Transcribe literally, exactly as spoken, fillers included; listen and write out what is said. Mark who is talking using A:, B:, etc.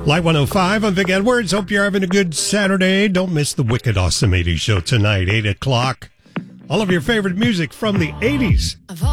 A: Light one oh five, I'm Vic Edwards. Hope you're having a good Saturday. Don't miss the Wicked Awesome eighties show tonight, eight o'clock. All of your favorite music from the eighties.